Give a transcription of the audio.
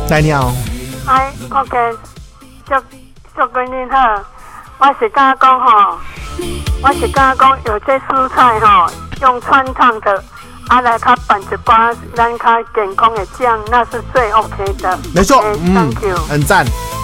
来你好。 哎 ，OK， 祝贵您好。我是刚讲吼，有些蔬菜吼用穿烫的，来它拌一包咱较健康的酱，那是最 OK 的。 没错， Thank you， 很赞。